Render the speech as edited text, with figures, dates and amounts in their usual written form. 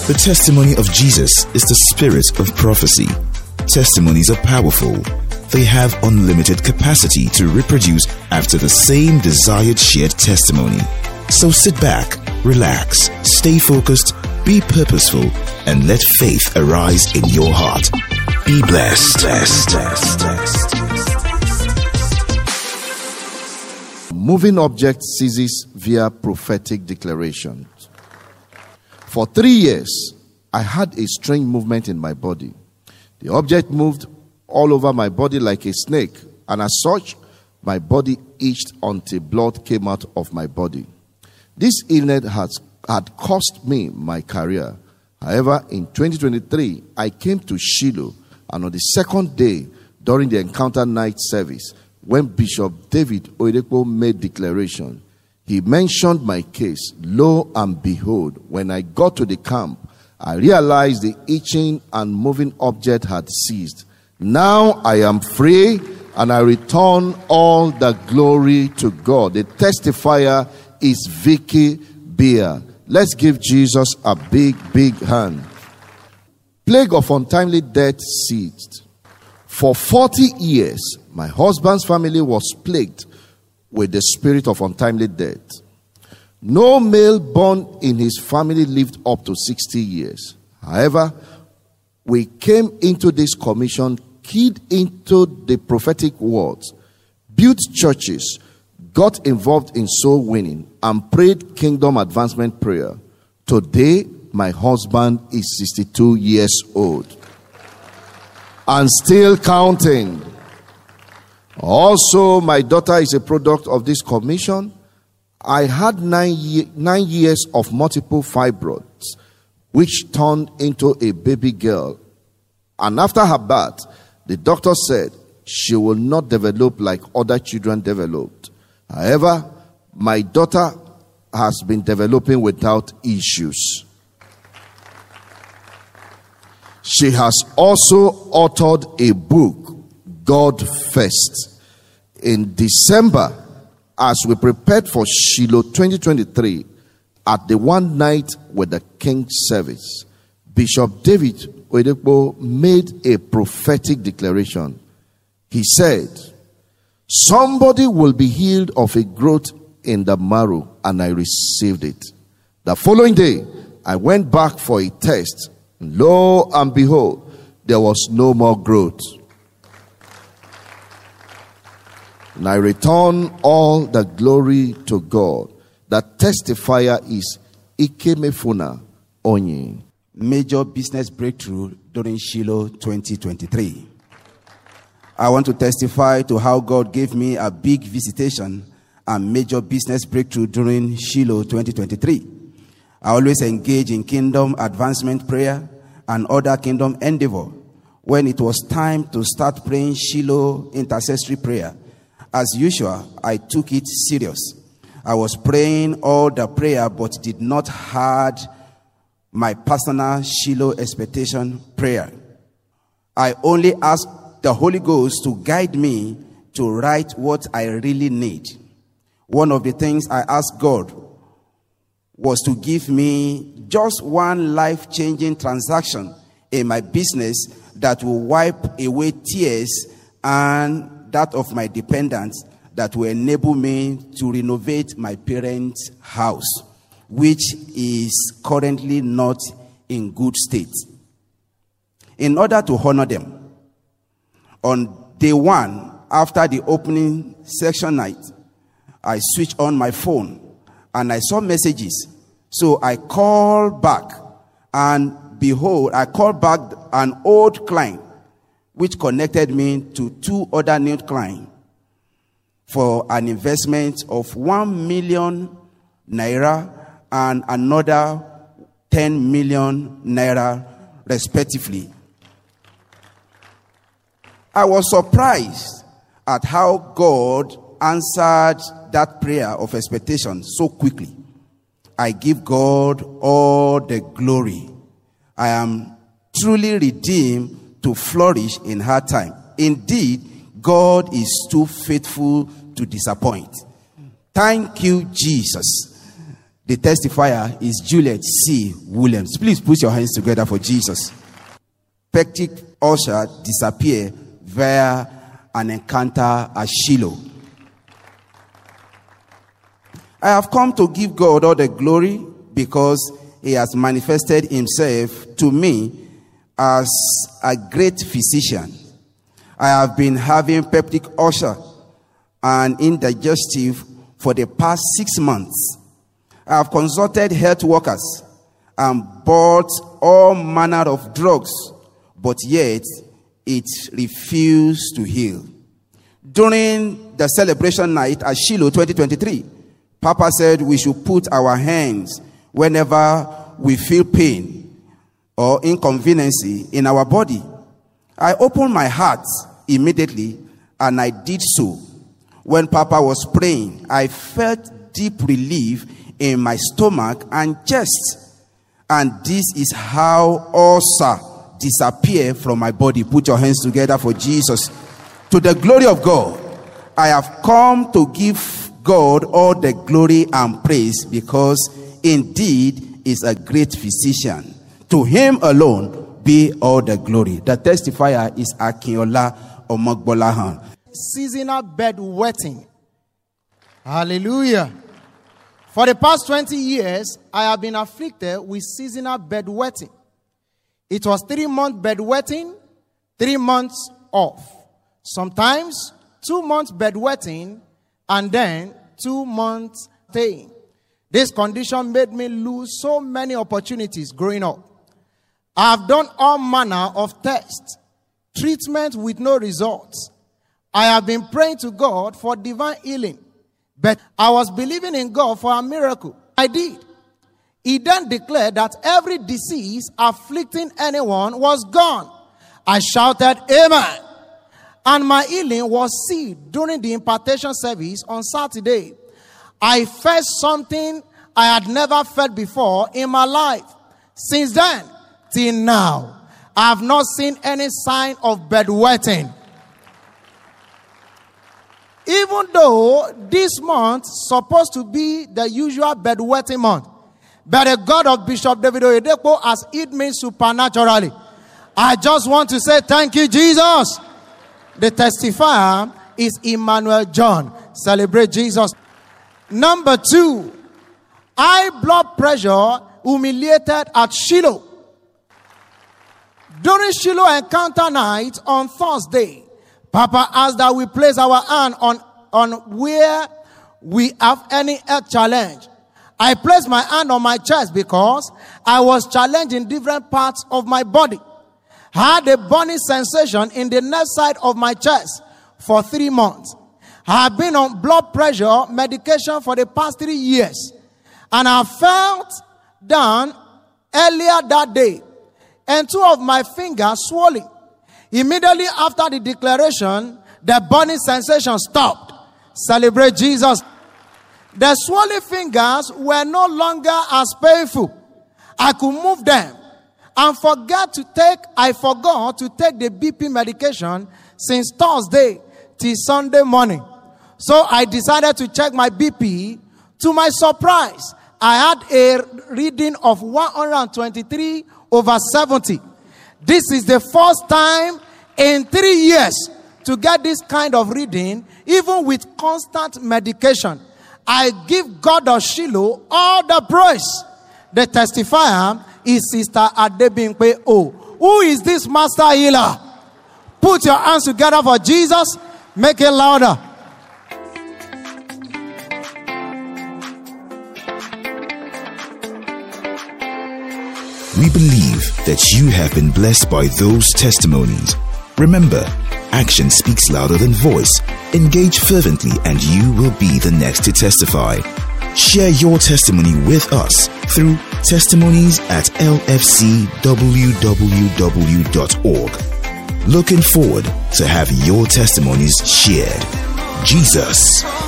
The testimony of Jesus is the spirit of prophecy. Testimonies are powerful. They have unlimited capacity to reproduce after the same desired shared testimony. So sit back, relax, stay focused, be purposeful, and let faith arise in your heart. Be blessed. Moving object ceases via prophetic declarations. For 3 years, I had a strange movement in my body. The object moved all over my body like a snake, and as such, my body itched until blood came out of my body. This illness had cost me my career. However, in 2023, I came to Shiloh, and on the second day, during the encounter night service, when Bishop David Oyedepo made declaration, he mentioned my case. Lo and behold, when I got to the camp, I realized the itching and moving object had ceased. Now I am free, and I return all the glory to God. The testifier is Vicky Beer. Let's give Jesus a big hand. Plague of untimely death ceased. For 40 years, my husband's family was plagued with the spirit of untimely death. No male born in his family lived up to 60 years. However, we came into this commission keyed into the prophetic words, built churches, got involved in soul winning, and prayed kingdom advancement prayer. Today, my husband is 62 years old and still counting. Also, my daughter is a product of this commission. I had 9 years of multiple fibroids, which turned into a baby girl. And after her birth, the doctor said she will not develop like other children developed. However, my daughter has been developing without issues. She has also authored a book, God First. In December, as we prepared for Shiloh 2023, at the one night with the King's service, Bishop David Oyedepo made a prophetic declaration. He said, somebody will be healed of a growth in the marrow, and I received it. The following day, I went back for a test. Lo and behold, there was no more growth. And I return all the glory to God. The testifier is Ikemefuna Onye. Major business breakthrough during Shiloh 2023. I want to testify to how God gave me a big visitation and major business breakthrough during Shiloh 2023. I always engage in kingdom advancement prayer and other kingdom endeavor. When it was time to start praying Shiloh intercessory prayer, as usual, I took it serious. I was praying all the prayer but did not had my personal Shiloh expectation prayer. I only asked the Holy Ghost to guide me to write what I really need. One of the things I asked God was to give me just one life-changing transaction in my business that will wipe away tears and that of my dependents, that will enable me to renovate my parents' house, which is currently not in good state. In order to honor them, on day one, after the opening section night, I switched on my phone and I saw messages. So I called back, and behold, I called back an old client, which connected me to 2 other new clients for an investment of 1 million naira and another 10 million naira respectively. I was surprised at how God answered that prayer of expectation so quickly. I give God all the glory. I am truly redeemed to flourish in hard time. Indeed, God is too faithful to disappoint. Thank you, Jesus. The testifier is Juliet C. Williams. Please put your hands together for Jesus. Peptic ulcer disappeared via an encounter at Shiloh. I have come to give God all the glory because he has manifested himself to me as a great physician. I have been having peptic ulcer and indigestive for the past 6 months. I have consulted health workers and bought all manner of drugs, but yet it refused to heal. During the celebration night at Shiloh 2023, Papa said we should put our hands whenever we feel pain or inconvenience in our body. I opened my heart immediately and I did so. When Papa was praying, I felt deep relief in my stomach and chest. And this is how ulcer disappeared from my body. Put your hands together for Jesus. To the glory of God, I have come to give God all the glory and praise because indeed is a great physician. To him alone be all the glory. The testifier is Akinola Omogbolahan. Seasonal bedwetting. Hallelujah. For the past 20 years, I have been afflicted with seasonal bedwetting. It was 3 months bedwetting, 3 months off. Sometimes 2 months bedwetting, and then 2 months staying. This condition made me lose so many opportunities growing up. I have done all manner of tests, treatment with no results. I have been praying to God for divine healing, but I was believing in God for a miracle. I did. He then declared that every disease afflicting anyone was gone. I shouted, Amen. And my healing was sealed during the impartation service on Saturday. I felt something I had never felt before in my life. Since then, till now, I have not seen any sign of bedwetting. Even though this month supposed to be the usual bedwetting month, but the God of Bishop David Oyedepo has healed me supernaturally. I just want to say thank you, Jesus. The testifier is Emmanuel John. Celebrate Jesus. Number 2, high blood pressure humiliated at Shiloh. During Shiloh encounter night on Thursday, Papa asked that we place our hand on where we have any health challenge. I placed my hand on my chest because I was challenged in different parts of my body. I had a burning sensation in the left side of my chest for 3 months. I have been on blood pressure medication for the past 3 years. And I felt down earlier that day, and 2 of my fingers swollen. Immediately after the declaration, the burning sensation stopped. Celebrate Jesus. The swollen fingers were no longer as painful. I could move them. I forgot to take the BP medication since Thursday till Sunday morning. So I decided to check my BP. To my surprise, I had a reading of 123/70. This is the first time in 3 years to get this kind of reading, even with constant medication. I give God of Shiloh all the praise. The testifier is Sister Adebimpe O. Who is this master healer? Put your hands together for Jesus. Make it louder. We believe that you have been blessed by those testimonies. Remember, action speaks louder than voice. Engage fervently and you will be the next to testify. Share your testimony with us through testimonies@lfcwww.org. Looking forward to have your testimonies shared. Jesus